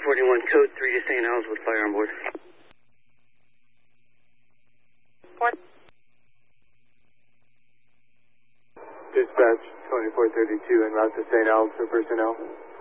41, code 3 to St. Helens with fire on board. What? Dispatch 2432 en route to St. Helens for personnel.